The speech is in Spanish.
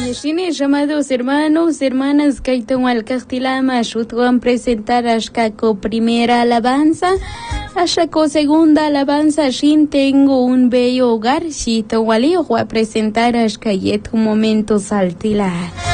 Shine, llamados hermanos, hermanas, Kaiton al Castilama, Shutwan presentar Ashkako primera alabanza, Ashako segunda alabanza, Shin tengo un bello hogar, Shito Walio a presentar Ashkayet un momento saltilar.